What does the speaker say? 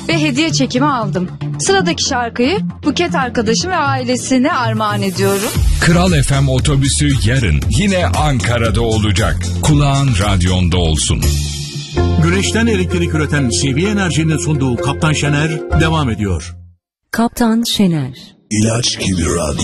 ve hediye çekimi aldım. Sıradaki şarkıyı Buket arkadaşım ve ailesine armağan ediyorum. Kral FM otobüsü yarın yine Ankara'da olacak. Kulağın radyonda olsun. Güneşten elektrik üreten CV Enerji'nin sunduğu Kaptan Şener devam ediyor. Kaptan Şener. İlaç gibi radyo.